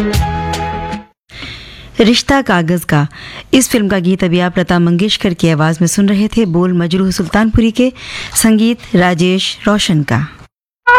रिश्ता कागज का, इस फिल्म का गीत अभी आप लता मंगेशकर की आवाज में सुन रहे थे। बोल मजरूह सुल्तानपुरी के, संगीत राजेश रोशन का।